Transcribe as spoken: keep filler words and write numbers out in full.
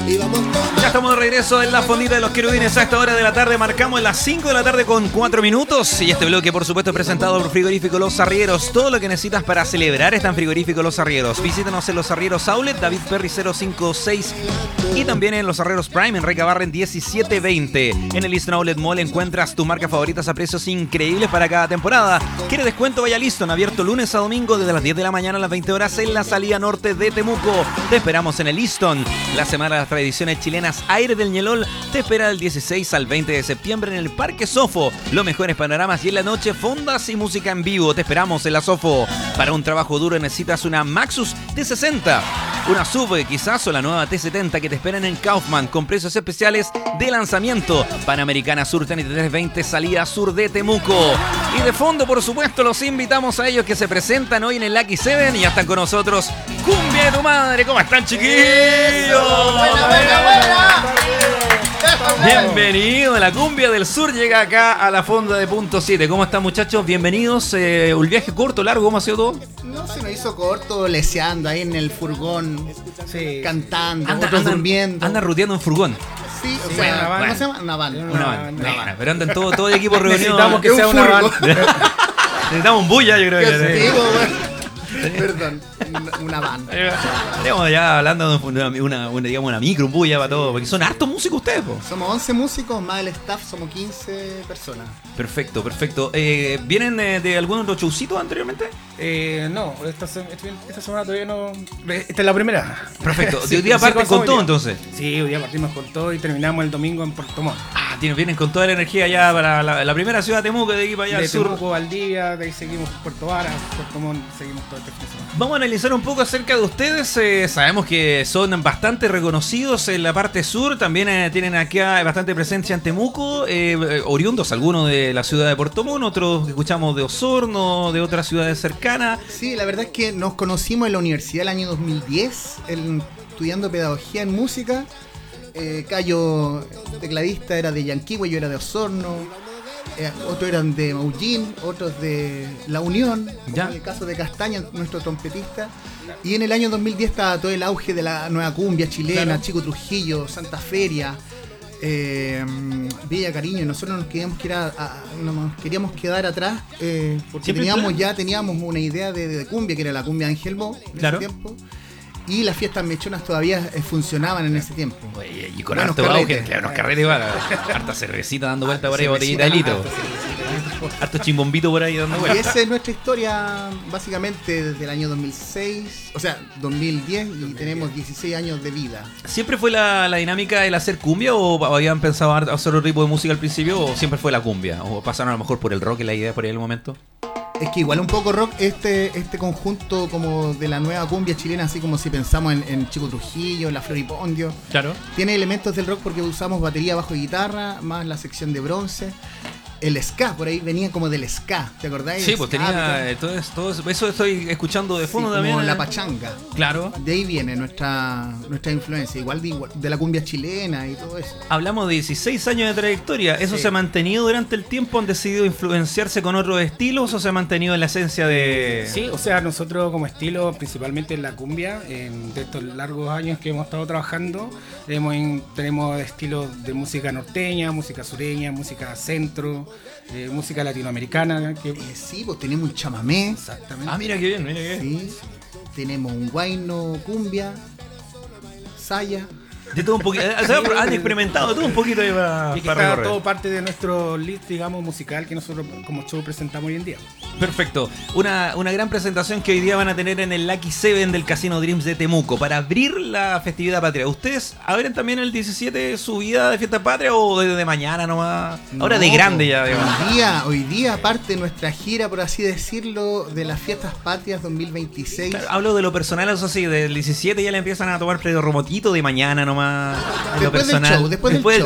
Ya estamos de regreso en la fondita de los querubines. A esta hora de la tarde marcamos las cinco de la tarde con cuatro minutos. Y este bloque, por supuesto, es presentado por Frigorífico Los Arrieros. Todo lo que necesitas para celebrar está en Frigorífico Los Arrieros. Visítanos en Los Arrieros Outlet, David Perry cero cinco seis. Y también en Los Arrieros Prime, en Reca Barren diecisiete veinte. En el Easton Outlet Mall encuentras tus marcas favoritas a precios increíbles para cada temporada. ¿Quieres descuento? Vaya a Liston, abierto lunes a domingo desde las diez de la mañana a las veinte horas en la salida norte de Temuco. Te esperamos en el Easton. La Semana de las Tradiciones Chilenas Aire del Ñelol te espera del dieciséis al veinte de septiembre en el Parque Sofo. Los mejores panoramas y en la noche fondas y música en vivo. Te esperamos en la Sofo. Para un trabajo duro necesitas una Maxus T sesenta, una S U V quizás o la nueva T setenta que te esperan en Kaufman con precios especiales de lanzamiento. Panamericana Sur treinta y tres veinte, salida sur de Temuco. Y de fondo, por supuesto, los invitamos a ellos que se presentan hoy en el Lucky Seven y ya están con nosotros. Cumbia de tu madre, ¿cómo están, chiquillos? ¡Buena, buena, buena! Bienvenido, la cumbia del sur llega acá a la fonda de Punto siete. ¿Cómo están, muchachos? Bienvenidos. Eh, ¿Un viaje corto, largo? ¿Cómo ha sido todo? No, se me hizo corto, leseando ahí en el furgón, sí. Cantando, Anda, otros anda, durmiendo. anda ruteando en furgón. Sí, o Sí, sea, una van. ¿cómo se llama? Una van. Una Una van. van, Bueno, una van. pero andan todo, todo el equipo reunido. Necesitamos que Es un sea una van. furgo. Necesitamos un bulla, yo creo Qué que. antiguo, güey. Perdón, una- una van. Estamos ya hablando de una, una, una, digamos, una micro, un bulla para todo, porque son hartos músicos ustedes, po. Somos once músicos, más el staff somos quince personas. Perfecto, perfecto. Eh, ¿Vienen eh, de algún otro showcito anteriormente? Eh, no, esta, se- esta semana todavía no. Esta es la primera. Perfecto. Sí, ¿De hoy día sí, parten con hoy todo día. entonces? Sí, hoy día partimos con todo y terminamos el domingo en Puerto Montt. Ah, tienen, vienen con toda la energía ya para la, la primera ciudad de Temuco, de aquí para allá De al sur. Temuco, Valdivia, de ahí seguimos Puerto Vara, Puerto Montt, seguimos todo este fin de semana. Vamos a analizar un poco acerca de ustedes. Eh, sabemos que son bastante reconocidos en la parte sur. También eh, tienen aquí ah, bastante presencia en Temuco. Eh, eh, oriundos, algunos de la ciudad de Puerto Montt, otros que escuchamos de Osorno, de otras ciudades cercanas. Sí, la verdad es que nos conocimos en la universidad el año dos mil diez, el- estudiando pedagogía en música. Eh, Cayo, tecladista, era de Yanquihue, yo era de Osorno. Eh, otros eran de Maullín, otros de La Unión, como Ya. en el caso de Castaña, nuestro trompetista. Y en el año dos mil diez estaba todo el auge de la nueva cumbia chilena, Claro. Chico Trujillo, Santa Feria, eh, Villa Cariño. Y nosotros nos queríamos quedar, a- a- nos queríamos quedar atrás eh, porque Siempre teníamos plan. ya teníamos una idea de, de cumbia, que era la cumbia Ángel Bo en Claro. ese tiempo. Y las fiestas mechonas todavía eh, funcionaban en ese tiempo. Oye, y con Buenos harto auge, carretes. claro, unos carretes igual. Harta cervecita dando vuelta por ahí, botellita de cervecita, litro. Harto chimbombito por ahí dando Y vuelta. esa es nuestra historia básicamente desde el año dos mil seis, o sea, dos mil diez, y tenemos dieciséis años de vida. ¿Siempre fue la, la dinámica el hacer cumbia o habían pensado hacer otro tipo de música al principio o siempre fue la cumbia? ¿O pasaron a lo mejor por el rock y la idea por ahí en el momento? Es que igual un poco rock, este este conjunto como de la nueva cumbia chilena, así como si pensamos en, en Chico Trujillo, La Floripondio, Claro. tiene elementos del rock porque usamos batería, bajo y guitarra, más la sección de bronce. El ska, por ahí venía como del ska, ¿te acordáis? Sí, El pues ska, tenía eh, todo, eso, todo eso, eso estoy escuchando de sí, fondo como también. eh. la pachanga. Claro. De ahí viene nuestra nuestra influencia, igual de, igual de la cumbia chilena y todo eso. Hablamos de dieciséis años de trayectoria. ¿Eso Sí. se ha mantenido durante el tiempo? ¿Han decidido influenciarse con otros estilos o se ha mantenido en la esencia de...? Sí, o sea, nosotros como estilo, principalmente en la cumbia, en, de estos largos años que hemos estado trabajando, hemos en- tenemos estilos de música norteña, música sureña, música centro, eh, música latinoamericana. Que, Eh, sí, pues tenemos un chamamé, exactamente. Ah, mira qué bien, mira qué bien. sí, tenemos un guayno cumbia, saya. De todo un poquito. O sea, han experimentado de todo un poquito ahí para, Y que para está recorrer. todo parte de nuestro list, digamos, musical que nosotros como show presentamos hoy en día. Perfecto. Una, una gran presentación que hoy día van a tener en el Lucky Seven del Casino Dreams de Temuco para abrir la festividad patria. ¿Ustedes abren también el diecisiete su vida de fiesta patria o desde mañana nomás? Ahora de No, grande ya, digamos. Hoy día, hoy día parte nuestra gira, por así decirlo, de las fiestas patrias dos mil veintiséis. Claro, hablo de lo personal, eso sí, del diecisiete ya le empiezan a tomar prerromotito de mañana nomás. En lo Después del personal. show, después del